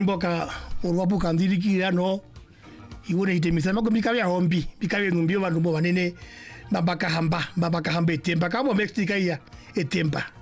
Mboka urwapo kandirikira no iwone itemisema ko mikabe hombi mikabe numbio bantu bo banene babaka hamba etemba kamo Mexico ya etemba